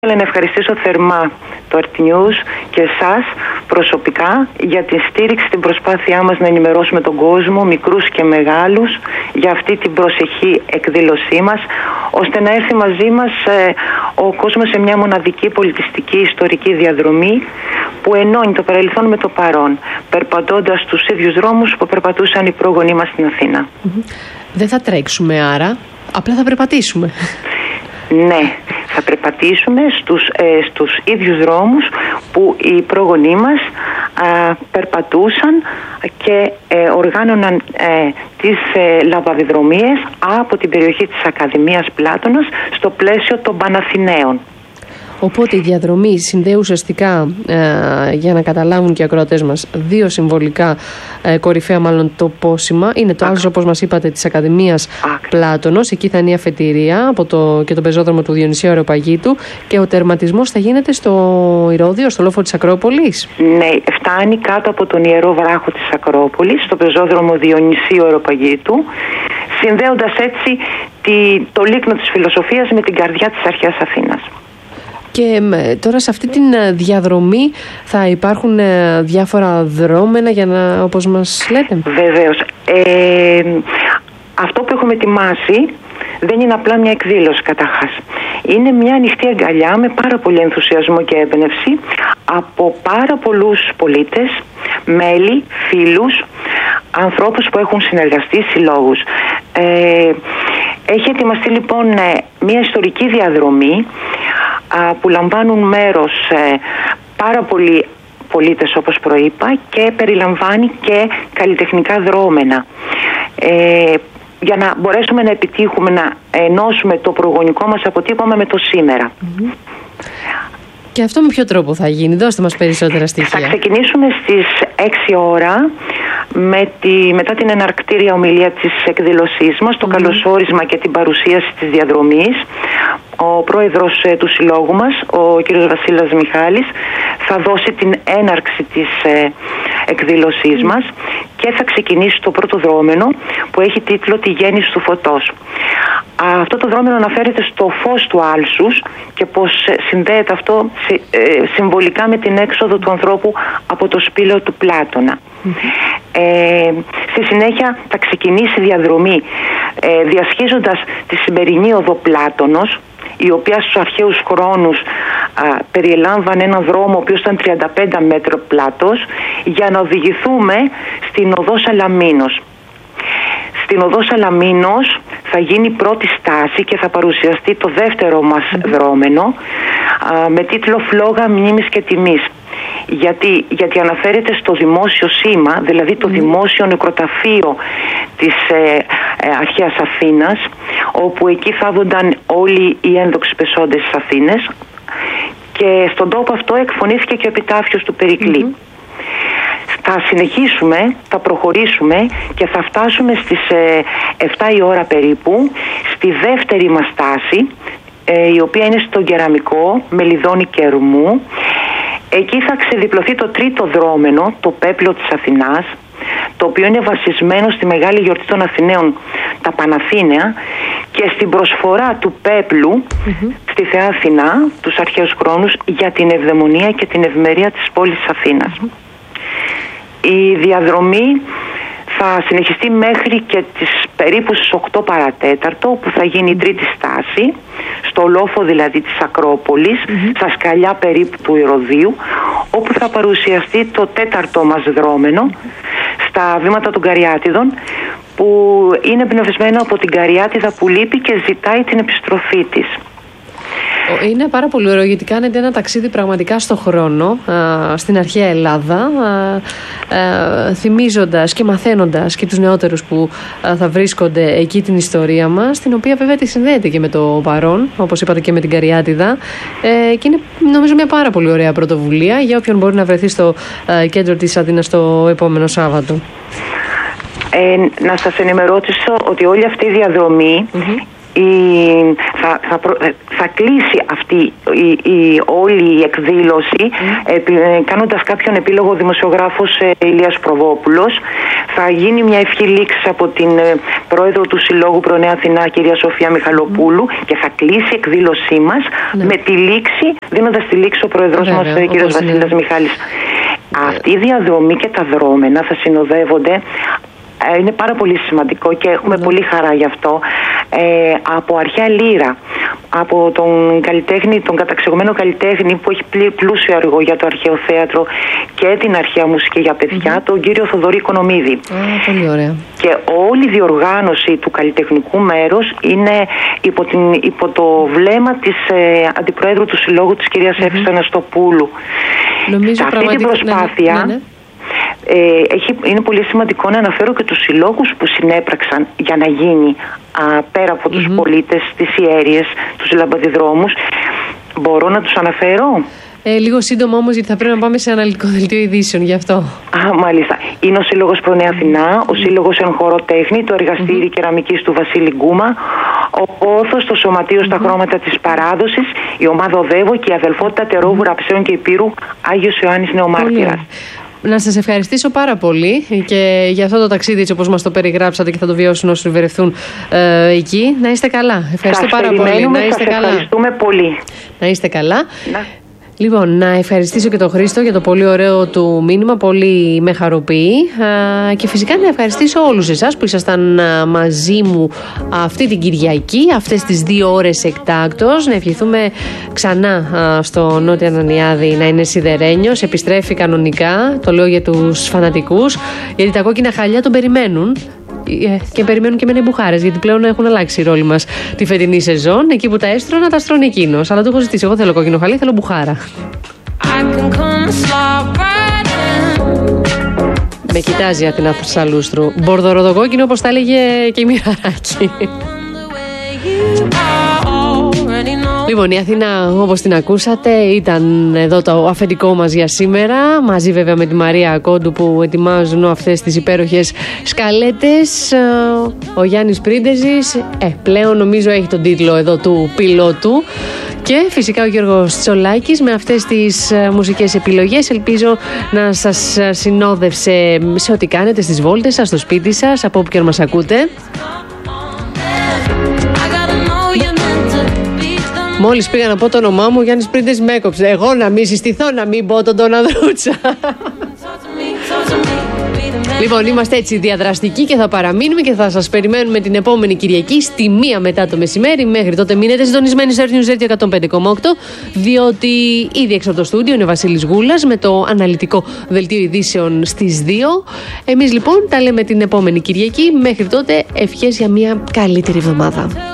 Θέλω να ευχαριστήσω θερμά το Art News και εσάς προσωπικά για τη στήριξη στην προσπάθειά μας να ενημερώσουμε τον κόσμο, μικρούς και μεγάλους, για αυτή την προσεχή εκδήλωσή μας, ώστε να έρθει μαζί μας ο κόσμος σε μια μοναδική πολιτιστική ιστορική διαδρομή που ενώνει το παρελθόν με το παρόν, περπατώντας τους ίδιους δρόμους που περπατούσαν οι πρόγονοί μας στην Αθήνα. Δεν θα τρέξουμε άρα, απλά θα περπατήσουμε. Ναι, θα περπατήσουμε στους ίδιους δρόμους που οι πρόγονοί μας περπατούσαν και οργάνωναν τις λαμπαδιδρομίες από την περιοχή της Ακαδημίας Πλάτωνας στο πλαίσιο των Παναθηναίων. Οπότε η διαδρομή συνδέει ουσιαστικά, για να καταλάβουν και οι ακροατές μας, δύο συμβολικά κορυφαία μάλλον τοπόσημα. Είναι το άλσο, όπως μας είπατε, της Ακαδημίας Πλάτωνος. Εκεί θα είναι η αφετηρία και το πεζόδρομο του Διονυσίου Αεροπαγήτου. Και ο τερματισμός θα γίνεται στο Ηρώδειο, στο λόφο της Ακρόπολης. Ναι, φτάνει κάτω από τον Ιερό Βράχο της Ακρόπολης, στο πεζόδρομο Διονυσίου Αεροπαγήτου, συνδέοντας έτσι το λίκνο της φιλοσοφίας με την καρδιά της αρχαίας Αθήνας. Και τώρα σε αυτή την διαδρομή θα υπάρχουν διάφορα δρόμενα για να, όπως μας λέτε. Βεβαίως. Αυτό που έχουμε ετοιμάσει δεν είναι απλά μια εκδήλωση καταρχάς. Είναι μια ανοιχτή αγκαλιά με πάρα πολύ ενθουσιασμό και έμπνευση από πάρα πολλούς πολίτες, μέλη, φίλους, ανθρώπους που έχουν συνεργαστεί, συλλόγους. Έχει ετοιμαστεί λοιπόν μια ιστορική διαδρομή που λαμβάνουν μέρος πάρα πολλοί πολίτες, όπως προείπα, και περιλαμβάνει και καλλιτεχνικά δρόμενα. Για να μπορέσουμε να επιτύχουμε να ενώσουμε το προγονικό μας αποτύπωμα με το σήμερα. Και αυτό με ποιο τρόπο θα γίνει? Δώστε μας περισσότερα στοιχεία. Θα ξεκινήσουμε στις 6 ώρα μετά την εναρκτήρια ομιλία της εκδήλωσής μας, το καλωσόρισμα και την παρουσίαση της διαδρομής. Ο πρόεδρος του συλλόγου μας, ο κύριος Βασίλας Μιχάλης, θα δώσει την έναρξη της εκδήλωσής μας και θα ξεκινήσει το πρώτο δρόμενο που έχει τίτλο «Τη γέννηση του φωτός». Αυτό το δρόμενο αναφέρεται στο φως του άλσους και πως συνδέεται αυτό συμβολικά με την έξοδο του ανθρώπου από το σπήλαιο του Πλάτωνα. Στη συνέχεια θα ξεκινήσει η διαδρομή διασχίζοντας τη σημερινή οδό Πλάτωνος, η οποία στους αρχαίους χρόνους περιελάμβανε έναν δρόμο ο οποίος ήταν 35 μέτρα πλάτος, για να οδηγηθούμε στην οδό Σαλαμίνος. Στην οδό Σαλαμίνος θα γίνει η πρώτη στάση και θα παρουσιαστεί το δεύτερο μας δρόμενο με τίτλο «Φλόγα μνήμης και τιμής». Γιατί αναφέρεται στο δημόσιο σήμα, δηλαδή το δημόσιο νεκροταφείο της αρχαίας Αθήνας, όπου εκεί θάβονταν όλοι οι ένδοξοι πεσόντες της Αθήνες, και στον τόπο αυτό εκφωνήθηκε και ο επιτάφιος του Περικλή. Θα συνεχίσουμε, θα προχωρήσουμε και θα φτάσουμε στις 7 η ώρα περίπου στη δεύτερη μας στάση, η οποία είναι στο Κεραμικό Μελιδόνι Κερμού. Εκεί θα ξεδιπλωθεί το τρίτο δρόμενο, το πέπλο της Αθηνάς, το οποίο είναι βασισμένο στη μεγάλη γιορτή των Αθηναίων, τα Παναθήναια, και στην προσφορά του πέπλου στη Θεά Αθηνά, τους αρχαίους χρόνους, για την ευδαιμονία και την ευμερία της πόλης της Αθήνας. Η διαδρομή θα συνεχιστεί μέχρι και τις περίπου στις 8 παρατέταρτο, που θα γίνει η τρίτη στάση, στο λόφο δηλαδή της Ακρόπολης, στα σκαλιά περίπου του Ηρωδείου, όπου θα παρουσιαστεί το τέταρτο μας δρόμενο, στα βήματα των Καριάτιδων, που είναι εμπνευσμένο από την Καριάτιδα που λείπει και ζητάει την επιστροφή της. Είναι πάρα πολύ ωραίο, γιατί κάνετε ένα ταξίδι πραγματικά στο χρόνο, στην αρχαία Ελλάδα, θυμίζοντας και μαθαίνοντας και τους νεότερους που θα βρίσκονται εκεί την ιστορία μας, την οποία βέβαια τη συνδέεται και με το παρόν, όπως είπατε, και με την Καριάτιδα, και είναι νομίζω μια πάρα πολύ ωραία πρωτοβουλία για όποιον μπορεί να βρεθεί στο κέντρο της Αθήνας το επόμενο Σάββατο. Να σας ενημερώσω ότι όλη αυτή η διαδρομή θα κλείσει αυτή όλη η εκδήλωση κάνοντας κάποιον επίλογο ο δημοσιογράφος Ηλίας Προβόπουλος. Θα γίνει μια ευχή λήξη από την πρόεδρο του Συλλόγου Προ-Νέα Αθηνά, κυρία Σοφία Μιχαλοπούλου, και θα κλείσει η εκδήλωσή μας με τη λήξη, δίνοντας τη λήξη ο πρόεδρος μας, κύριος Βασίλης Μιχάλης. Αυτή η διαδρομή και τα δρόμενα θα συνοδεύονται, είναι πάρα πολύ σημαντικό και έχουμε πολύ χαρά γι' αυτό, από αρχαία λύρα, από τον καλλιτέχνη, τον καταξεγωμένο καλλιτέχνη που έχει πλούσιο έργο για το αρχαίο θέατρο και την αρχαία μουσική για παιδιά, τον κύριο Θοδωρή Οικονομίδη. Πολύ ωραία. Και όλη η διοργάνωση του καλλιτεχνικού μέρους είναι υπό το βλέμμα της Αντιπροέδρου του Συλλόγου, της κυρίας Εύης Αναστοπούλου. Νομίζω σε αυτή την προσπάθεια είναι πολύ σημαντικό να αναφέρω και τους συλλόγους που συνέπραξαν για να γίνει πέρα από τους πολίτες, τις ιέρειες, τους λαμπαδιδρόμους. Μπορώ να τους αναφέρω? Λίγο σύντομα όμως, γιατί θα πρέπει να πάμε σε αναλυτικό δελτίο ειδήσεων γι' αυτό. Μάλιστα. Είναι ο Σύλλογος Προ-Νέα Αθηνά, ο Σύλλογος Εγχωροτέχνη, το Εργαστήρι Κεραμικής του Βασίλη Γκούμα, ο Πόθος, το Σωματείο στα Χρώματα της Παράδοσης, η Ομάδα Οδεύω και η Αδελφότητα Τερόβου, Ραψέων και Υπήρου, Άγιος Ιωάννης Νεομάρτυρας. Να σας ευχαριστήσω πάρα πολύ και για αυτό το ταξίδι, έτσι όπως μας το περιγράψατε, και θα το βιώσουν όσοι βρεθούν εκεί. Να είστε καλά. Ευχαριστώ πάρα πολύ. Να είστε καλά. Ευχαριστούμε πολύ. Να είστε καλά. Λοιπόν, να ευχαριστήσω και τον Χρήστο για το πολύ ωραίο του μήνυμα, πολύ με χαροποιεί, και φυσικά να ευχαριστήσω όλους εσάς που ήσασταν μαζί μου αυτή την Κυριακή, αυτές τις 2 ώρες εκτάκτως. Να ευχηθούμε ξανά στο Νότια Ανανιάδη να είναι σιδερένιος, επιστρέφει κανονικά, το λέω για τους φανατικούς, γιατί τα κόκκινα χαλιά τον περιμένουν. Και περιμένουν και μένει μπουχάρες, γιατί πλέον έχουν αλλάξει οι ρόλοι μας τη φετινή σεζόν. Εκεί που τα έστρωνα, τα στρώνει εκείνος. Αλλά το έχω ζητήσει. Εγώ θέλω κόκκινο χαλί, θέλω μπουχάρα. Με κοιτάζει η Αθηνά Σαλούστρου. Μπορδοροδοκόκκινο, όπως τα έλεγε και η Μοιραράκη. Λοιπόν, η Αθήνα, όπως την ακούσατε, ήταν εδώ το αφεντικό μας για σήμερα. Μαζί βέβαια με τη Μαρία Κόντου που ετοιμάζουν αυτές τις υπέροχες σκαλέτες. Ο Γιάννης Πρίντεζης, πλέον νομίζω έχει τον τίτλο εδώ του πιλότου. Και φυσικά ο Γιώργος Τσολάκης με αυτές τις μουσικές επιλογές. Ελπίζω να σας συνόδευσε σε ό,τι κάνετε, στις βόλτες σας, στο σπίτι σας, από όπου και αν μας ακούτε. Μόλις πήγα να πω το όνομά μου, ο Γιάννης Πρίντες με έκοψε. Εγώ να μην συστηθώ, να μην πω τον Ανδρούτσα. Λοιπόν, είμαστε έτσι διαδραστικοί και θα παραμείνουμε και θα σας περιμένουμε την επόμενη Κυριακή στη 1 μετά το μεσημέρι. Μέχρι τότε μείνετε συντονισμένοι στο Earth News 105,8, διότι ήδη έξω από το στούντιο είναι ο Βασίλης Γούλας με το αναλυτικό δελτίο ειδήσεων στις 2. Εμείς λοιπόν τα λέμε την επόμενη Κυριακή. Μέχρι τότε ευχές για μια καλύτερη εβδομάδα.